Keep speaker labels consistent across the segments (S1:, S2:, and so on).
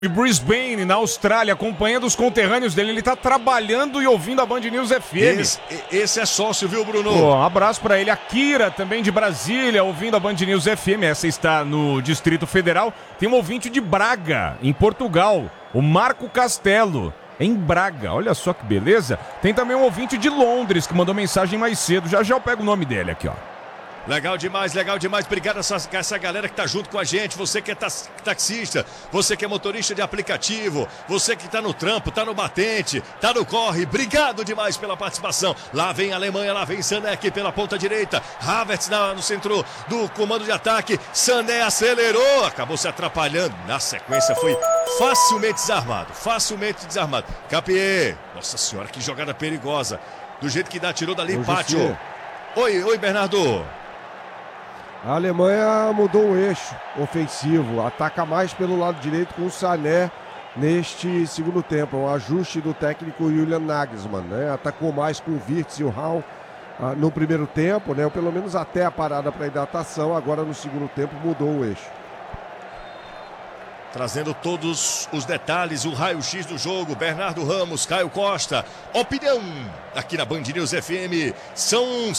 S1: de Brisbane, na Austrália, acompanhando os conterrâneos dele. Ele tá trabalhando e ouvindo a Band News FM.
S2: Esse é sócio, viu, Bruno?
S1: Um abraço pra ele. A Kira, também de Brasília, ouvindo a Band News FM. Essa está no Distrito Federal. Tem um ouvinte de Braga, em Portugal, o Marco Castelo, em Braga. Olha só que beleza. Tem também um ouvinte de Londres, que mandou mensagem mais cedo. Já eu pego o nome dele aqui, ó.
S2: Legal demais, legal demais. Obrigado a essa galera que tá junto com a gente. Você que é taxista, você que é motorista de aplicativo, você que tá no trampo, tá no batente, tá no corre. Obrigado demais pela participação. Lá vem a Alemanha, lá vem Sané aqui pela ponta direita. Havertz no centro do comando de ataque. Sané acelerou, acabou se atrapalhando. Na sequência foi facilmente desarmado. Capié, nossa senhora, que jogada perigosa. Do jeito que dá, tirou dali, empate. Oi, Bernardo.
S3: A Alemanha mudou o eixo ofensivo, ataca mais pelo lado direito com o Sané neste segundo tempo. Um ajuste do técnico Julian Nagelsmann, né? Atacou mais com o Wirtz e o Raul no primeiro tempo, né? Ou pelo menos até a parada para hidratação. Agora no segundo tempo mudou o eixo.
S2: Trazendo todos os detalhes, o raio-x do jogo, Bernardo Ramos, Caio Costa, opinião aqui na Band News FM. São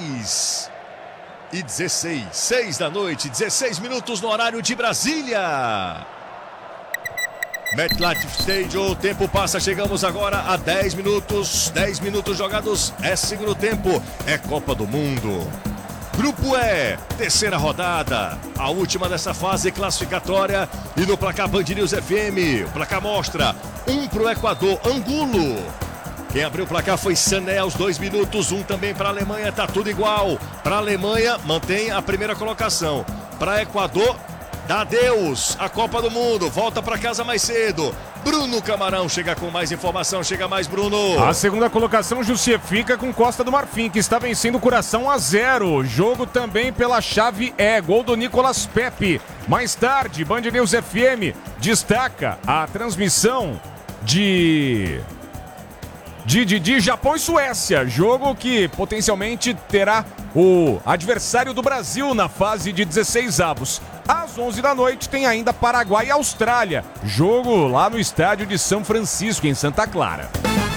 S2: 6h16, 6 da noite, 16 minutos no horário de Brasília. MetLife Stadium, o tempo passa, chegamos agora a 10 minutos jogados, é segundo tempo, é Copa do Mundo. Grupo E, terceira rodada, a última dessa fase classificatória. E no placar Band News FM, o placar mostra 1 pro Equador, Angulo. Quem abriu o placar foi Sané aos 2 minutos, 1 também para a Alemanha, tá tudo igual. Para a Alemanha, mantém a primeira colocação. Para Equador, dá adeus a Copa do Mundo, volta para casa mais cedo. Bruno Camarão chega com mais informação, chega mais, Bruno.
S1: A segunda colocação justifica com Costa do Marfim, que está vencendo o Curaçao 1-0. Jogo também pela chave E, gol do Nicolas Pepe. Mais tarde, Band News FM destaca a transmissão de Japão e Suécia, jogo que potencialmente terá o adversário do Brasil na fase de 16avos. Às 11 da noite tem ainda Paraguai e Austrália, jogo lá no estádio de São Francisco, em Santa Clara.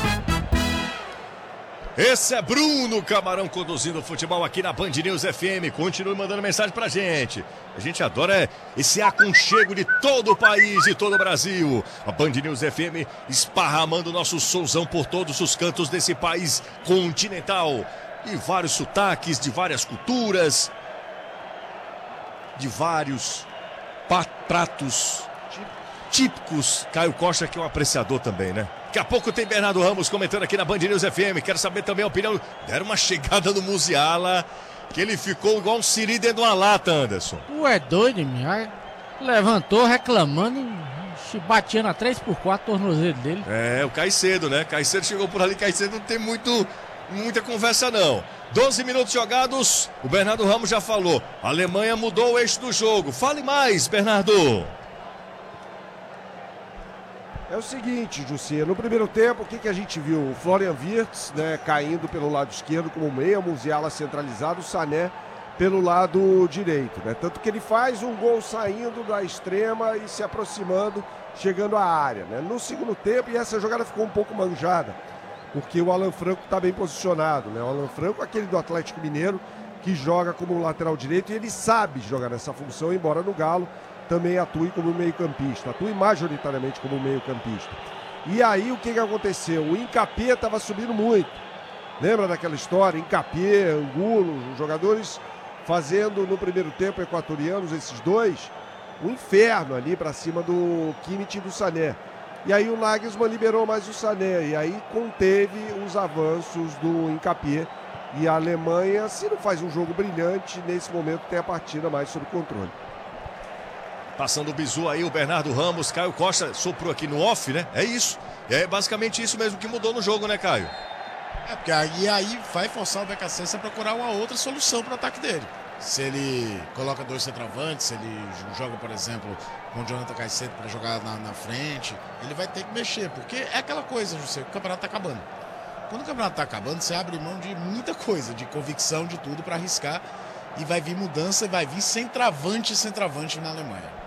S2: Esse é Bruno Camarão conduzindo o futebol aqui na Band News FM. Continue mandando mensagem pra gente. A gente adora esse aconchego de todo o país e todo o Brasil. A Band News FM esparramando nosso souzão por todos os cantos desse país continental. E vários sotaques, de várias culturas, de vários pratos típicos. Caio Costa, que é um apreciador também, né? Daqui a pouco tem Bernardo Ramos comentando aqui na Band News FM. Quero saber também a opinião. Deram uma chegada no Musiala, que ele ficou igual um siri dentro de uma lata, Anderson.
S4: Tu é doido, minha. Levantou reclamando, batia na 3x4 tornozelo dele.
S2: É, o Caicedo, né? Caicedo chegou por ali. Caicedo não tem muita conversa, não. 12 minutos jogados. O Bernardo Ramos já falou. A Alemanha mudou o eixo do jogo. Fale mais, Bernardo.
S3: É o seguinte, Jussi, no primeiro tempo, o que a gente viu? O Florian Wirtz, né, caindo pelo lado esquerdo como meia, Musiala centralizado, o Sané pelo lado direito, né? Tanto que ele faz um gol saindo da extrema e se aproximando, chegando à área, né? No segundo tempo, e essa jogada ficou um pouco manjada, porque o Alan Franco está bem posicionado, né? O Alan Franco, aquele do Atlético Mineiro, que joga como lateral direito, e ele sabe jogar nessa função, embora no Galo também atue como meio-campista, atue majoritariamente como meio-campista. E aí o que aconteceu? O Hincapié estava subindo muito. Lembra daquela história? Hincapié, Angulo, os jogadores fazendo no primeiro tempo equatorianos, esses dois, um inferno ali para cima do Kimmich e do Sané. E aí o Nagelsmann liberou mais o Sané, e aí conteve os avanços do Hincapié. E a Alemanha, se não faz um jogo brilhante, nesse momento tem a partida mais sob controle.
S2: Passando o bizu aí, o Bernardo Ramos, Caio Costa soprou aqui no off, né? É isso. É basicamente isso mesmo que mudou no jogo, né, Caio?
S5: É, porque aí vai forçar o BKSS a procurar uma outra solução para o ataque dele. Se ele coloca 2 centroavantes, se ele joga, por exemplo, com o Jonathan Caicedo para jogar na frente, ele vai ter que mexer, porque é aquela coisa, José, o campeonato está acabando. Quando o campeonato está acabando, você abre mão de muita coisa, de convicção, de tudo para arriscar, e vai vir mudança, e vai vir centroavante na Alemanha.